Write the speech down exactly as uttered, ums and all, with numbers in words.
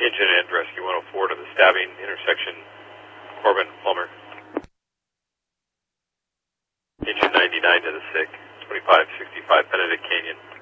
Engine and Rescue one oh four to the stabbing intersection, Corbin, Plummer. Engine ninety-nine to the sick, twenty-five sixty-five Benedict Canyon.